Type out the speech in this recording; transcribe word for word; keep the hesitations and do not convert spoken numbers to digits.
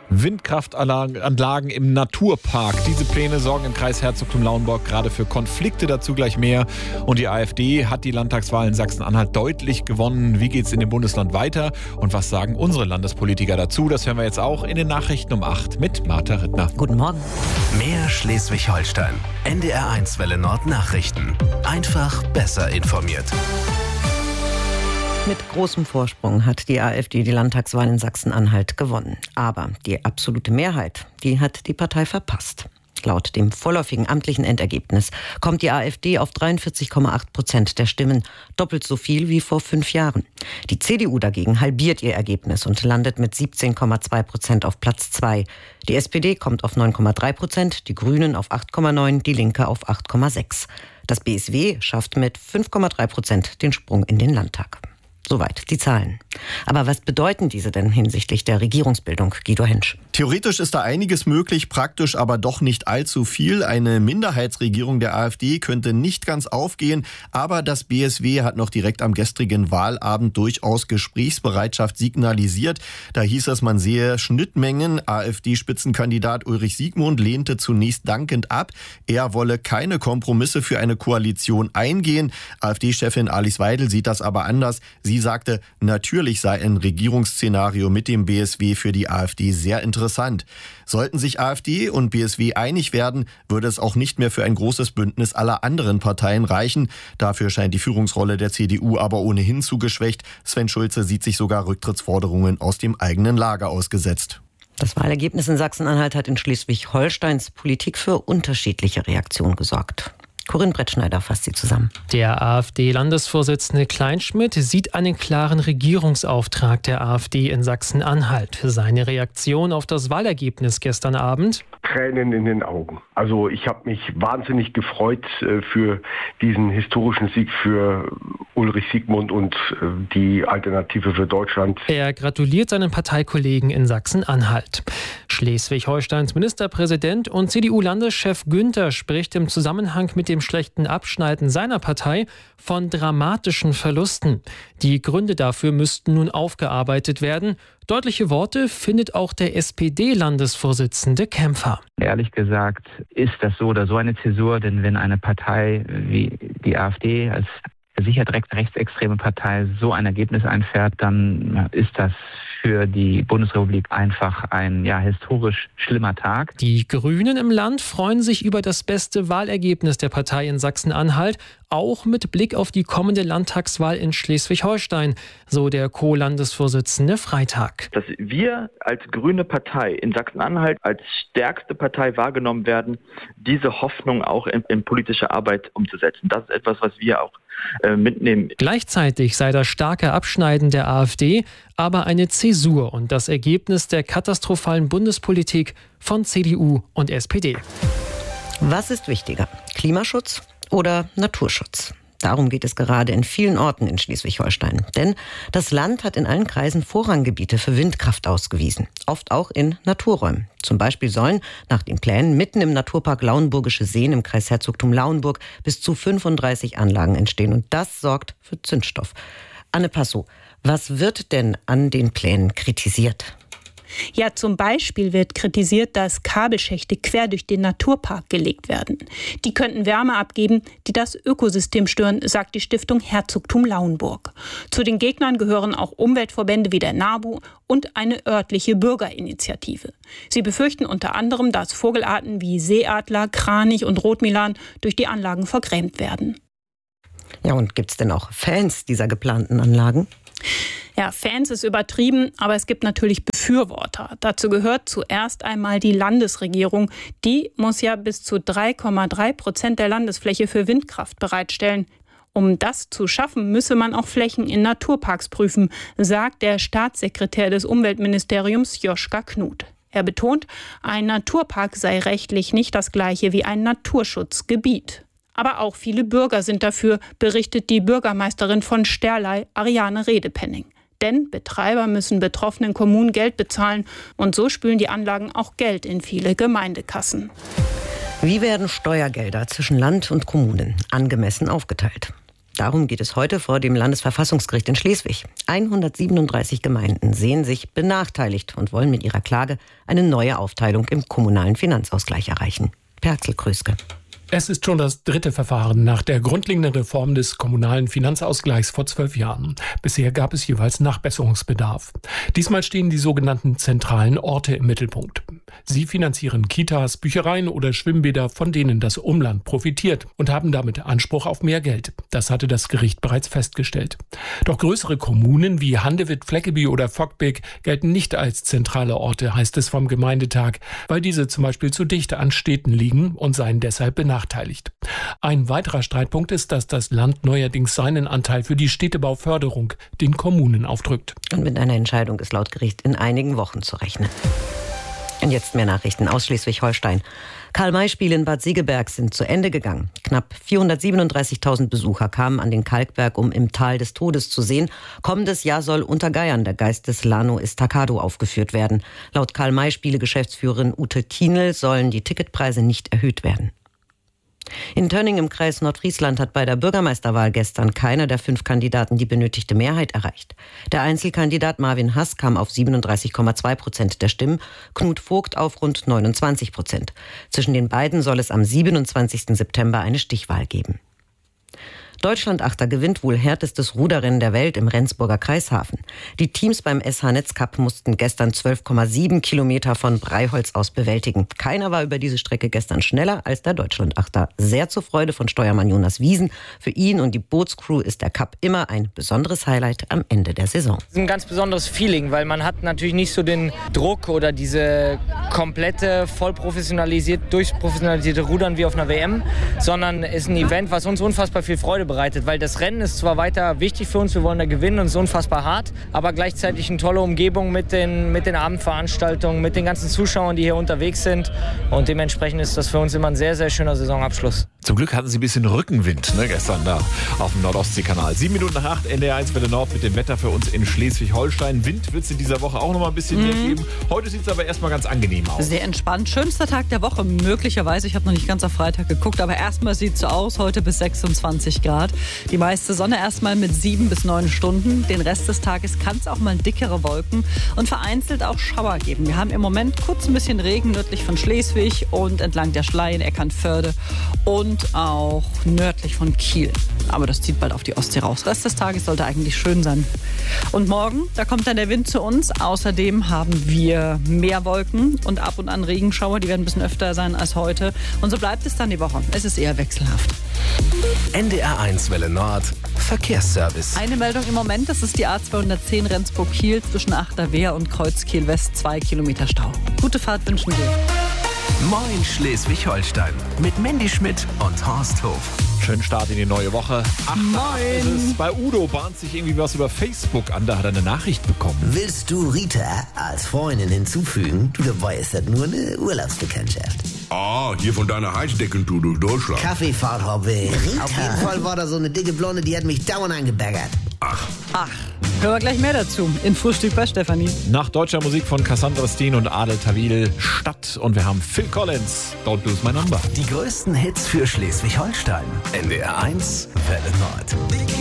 Windkraftanlagen im Naturpark. Diese Pläne sorgen im Kreis Herzogtum Lauenburg gerade für Konflikte, dazu gleich mehr. Und die AfD hat die Landtagswahl in Sachsen-Anhalt deutlich gewonnen. Wie geht es in dem Bundesland weiter? Und was sagen unsere Landespolitiker dazu? Das hören wir jetzt auch in den Nachrichten um acht mit Martha Rittner. Guten Morgen. Mehr Schleswig-Holstein. N D R eins Welle Nord Nachrichten. Einfach besser informiert. Mit großem Vorsprung hat die AfD die Landtagswahl in Sachsen-Anhalt gewonnen. Aber die absolute Mehrheit, die hat die Partei verpasst. Laut dem vorläufigen amtlichen Endergebnis kommt die AfD auf dreiundvierzig Komma acht Prozent der Stimmen, doppelt so viel wie vor fünf Jahren. Die C D U dagegen halbiert ihr Ergebnis und landet mit siebzehn Komma zwei Prozent auf Platz zwei. Die S P D kommt auf neun Komma drei Prozent, die Grünen auf acht Komma neun, die Linke auf acht Komma sechs. Das B S W schafft mit fünf Komma drei Prozent den Sprung in den Landtag. Soweit die Zahlen. Aber was bedeuten diese denn hinsichtlich der Regierungsbildung, Guido Hentsch? Theoretisch ist da einiges möglich, praktisch aber doch nicht allzu viel. Eine Minderheitsregierung der AfD könnte nicht ganz aufgehen, aber das B S W hat noch direkt am gestrigen Wahlabend durchaus Gesprächsbereitschaft signalisiert. Da hieß es, man sehe Schnittmengen. AfD-Spitzenkandidat Ulrich Siegmund lehnte zunächst dankend ab. Er wolle keine Kompromisse für eine Koalition eingehen. AfD-Chefin Alice Weidel sieht das aber anders. Sie sagte, natürlich sei ein Regierungsszenario mit dem B S W für die AfD sehr interessant. Sollten sich AfD und B S W einig werden, würde es auch nicht mehr für ein großes Bündnis aller anderen Parteien reichen. Dafür scheint die Führungsrolle der C D U aber ohnehin zu geschwächt. Sven Schulze sieht sich sogar Rücktrittsforderungen aus dem eigenen Lager ausgesetzt. Das Wahlergebnis in Sachsen-Anhalt hat in Schleswig-Holsteins Politik für unterschiedliche Reaktionen gesorgt. Corinne Brettschneider fasst sie zusammen. Der AfD-Landesvorsitzende Kleinschmidt sieht einen klaren Regierungsauftrag der AfD in Sachsen-Anhalt. Seine Reaktion auf das Wahlergebnis gestern Abend? Tränen in den Augen. Also ich habe mich wahnsinnig gefreut äh, für diesen historischen Sieg für Ulrich Siegmund und äh, die Alternative für Deutschland. Er gratuliert seinen Parteikollegen in Sachsen-Anhalt. Schleswig-Holsteins Ministerpräsident und C D U-Landeschef Günther spricht im Zusammenhang mit dem schlechten Abschneiden seiner Partei von dramatischen Verlusten. Die Gründe dafür müssten nun aufgearbeitet werden. Deutliche Worte findet auch der S P D-Landesvorsitzende Kämpfer. Ehrlich gesagt ist das so oder so eine Zäsur, denn wenn eine Partei wie die AfD als sicher direkt rechtsextreme Partei so ein Ergebnis einfährt, dann ist das für die Bundesrepublik einfach ein ja, historisch schlimmer Tag. Die Grünen im Land freuen sich über das beste Wahlergebnis der Partei in Sachsen-Anhalt, auch mit Blick auf die kommende Landtagswahl in Schleswig-Holstein, so der Co-Landesvorsitzende Freitag. Dass wir als grüne Partei in Sachsen-Anhalt als stärkste Partei wahrgenommen werden, diese Hoffnung auch in, in politische Arbeit umzusetzen. Das ist etwas, was wir auch äh, mitnehmen. Gleichzeitig sei das starke Abschneiden der AfD aber eine Zäsur und das Ergebnis der katastrophalen Bundespolitik von C D U und S P D. Was ist wichtiger? Klimaschutz oder Naturschutz? Darum geht es gerade in vielen Orten in Schleswig-Holstein. Denn das Land hat in allen Kreisen Vorranggebiete für Windkraft ausgewiesen. Oft auch in Naturräumen. Zum Beispiel sollen nach den Plänen mitten im Naturpark Lauenburgische Seen im Kreis Herzogtum Lauenburg bis zu fünfunddreißig Anlagen entstehen. Und das sorgt für Zündstoff. Anne Passow, was wird denn an den Plänen kritisiert? Ja, zum Beispiel wird kritisiert, dass Kabelschächte quer durch den Naturpark gelegt werden. Die könnten Wärme abgeben, die das Ökosystem stören, sagt die Stiftung Herzogtum Lauenburg. Zu den Gegnern gehören auch Umweltverbände wie der NABU und eine örtliche Bürgerinitiative. Sie befürchten unter anderem, dass Vogelarten wie Seeadler, Kranich und Rotmilan durch die Anlagen vergrämt werden. Ja, und gibt es denn auch Fans dieser geplanten Anlagen? Ja, Fans ist übertrieben, aber es gibt natürlich Befürworter. Dazu gehört zuerst einmal die Landesregierung. Die muss ja bis zu drei Komma drei Prozent der Landesfläche für Windkraft bereitstellen. Um das zu schaffen, müsse man auch Flächen in Naturparks prüfen, sagt der Staatssekretär des Umweltministeriums Joschka Knut. Er betont, ein Naturpark sei rechtlich nicht das gleiche wie ein Naturschutzgebiet. Aber auch viele Bürger sind dafür, berichtet die Bürgermeisterin von Sterlei, Ariane Redepenning. Denn Betreiber müssen betroffenen Kommunen Geld bezahlen und so spülen die Anlagen auch Geld in viele Gemeindekassen. Wie werden Steuergelder zwischen Land und Kommunen angemessen aufgeteilt? Darum geht es heute vor dem Landesverfassungsgericht in Schleswig. hundertsiebenunddreißig Gemeinden sehen sich benachteiligt und wollen mit ihrer Klage eine neue Aufteilung im kommunalen Finanzausgleich erreichen. Perzel Kröske. Es ist schon das dritte Verfahren nach der grundlegenden Reform des kommunalen Finanzausgleichs vor zwölf Jahren. Bisher gab es jeweils Nachbesserungsbedarf. Diesmal stehen die sogenannten zentralen Orte im Mittelpunkt. Sie finanzieren Kitas, Büchereien oder Schwimmbäder, von denen das Umland profitiert und haben damit Anspruch auf mehr Geld. Das hatte das Gericht bereits festgestellt. Doch größere Kommunen wie Handewitt, Fleckeby oder Voggtbeek gelten nicht als zentrale Orte, heißt es vom Gemeindetag, weil diese zum Beispiel zu dicht an Städten liegen und seien deshalb benachteiligt. Benachteiligt. Ein weiterer Streitpunkt ist, dass das Land neuerdings seinen Anteil für die Städtebauförderung den Kommunen aufdrückt. Und mit einer Entscheidung ist laut Gericht in einigen Wochen zu rechnen. Und jetzt mehr Nachrichten aus Schleswig-Holstein. Karl-May-Spiele in Bad Segeberg sind zu Ende gegangen. Knapp vierhundertsiebenunddreißigtausend Besucher kamen an den Kalkberg, um im Tal des Todes zu sehen. Kommendes Jahr soll unter Geiern der Geist des Lano Estacado aufgeführt werden. Laut Karl-May-Spiele-Geschäftsführerin Ute Kienl sollen die Ticketpreise nicht erhöht werden. In Tönning im Kreis Nordfriesland hat bei der Bürgermeisterwahl gestern keiner der fünf Kandidaten die benötigte Mehrheit erreicht. Der Einzelkandidat Marvin Hass kam auf siebenunddreißig Komma zwei Prozent der Stimmen, Knut Vogt auf rund neunundzwanzig Prozent. Zwischen den beiden soll es am siebenundzwanzigsten September eine Stichwahl geben. Deutschland-Achter gewinnt wohl härtestes Ruderrennen der Welt im Rendsburger Kreishafen. Die Teams beim S H-Netz Cup mussten gestern zwölf Komma sieben Kilometer von Breiholz aus bewältigen. Keiner war über diese Strecke gestern schneller als der Deutschland-Achter. Sehr zur Freude von Steuermann Jonas Wiesen. Für ihn und die Bootscrew ist der Cup immer ein besonderes Highlight am Ende der Saison. Das ist ein ganz besonderes Feeling, weil man hat natürlich nicht so den Druck oder diese komplette, voll professionalisiert, durchprofessionalisierte Rudern wie auf einer W M, sondern ist ein Event, was uns unfassbar viel Freude bereitet, weil das Rennen ist zwar weiter wichtig für uns, wir wollen da gewinnen und es ist unfassbar hart, aber gleichzeitig eine tolle Umgebung mit den, mit den Abendveranstaltungen, mit den ganzen Zuschauern, die hier unterwegs sind und dementsprechend ist das für uns immer ein sehr, sehr schöner Saisonabschluss. Zum Glück hatten sie ein bisschen Rückenwind, ne, gestern da auf dem Nordostseekanal. Sieben Minuten nach acht, N D R eins Welle Nord mit dem Wetter für uns in Schleswig-Holstein. Wind wird es in dieser Woche auch noch mal ein bisschen mehr Mhm. geben. Heute sieht es aber erstmal ganz angenehm aus. Sehr entspannt. Schönster Tag der Woche, möglicherweise. Ich habe noch nicht ganz auf Freitag geguckt, aber erstmal sieht es so aus. Heute bis sechsundzwanzig Grad. Die meiste Sonne erstmal mit sieben bis neun Stunden. Den Rest des Tages kann es auch mal dickere Wolken und vereinzelt auch Schauer geben. Wir haben im Moment kurz ein bisschen Regen nördlich von Schleswig und entlang der Schlei in Eckernförde und auch nördlich von Kiel. Aber das zieht bald auf die Ostsee raus. Rest des Tages sollte eigentlich schön sein. Und morgen, da kommt dann der Wind zu uns. Außerdem haben wir mehr Wolken und ab und an Regenschauer. Die werden ein bisschen öfter sein als heute. Und so bleibt es dann die Woche. Es ist eher wechselhaft. N D R eins Welle Nord Verkehrsservice. Eine Meldung im Moment, das ist die A zweihundertzehn Rendsburg-Kiel zwischen Achterwehr und Kreuzkiel West. Zwei Kilometer Stau. Gute Fahrt wünschen wir. Moin Schleswig-Holstein mit Mandy Schmidt und Horst Hof. Schönen Start in die neue Woche. Ach, Moin. ist es. Bei Udo bahnt sich irgendwie was über Facebook an. Da hat er eine Nachricht bekommen. Willst du Rita als Freundin hinzufügen? Du, dabei ist das nur eine Urlaubsbekanntschaft. Ah, hier von deiner Heizdeckentour durch Deutschland. Kaffeefahrt-Hobby. Auf jeden Fall war da so eine dicke Blonde, die hat mich dauernd angebaggert. Ach. Ach, hören wir gleich mehr dazu in Frühstück bei Stefanie. Nach deutscher Musik von Cassandra Steen und Adel Tawil Stadt. Und wir haben Phil Collins, Don't Lose My Number. Die größten Hits für Schleswig-Holstein. N D R eins Welle Nord.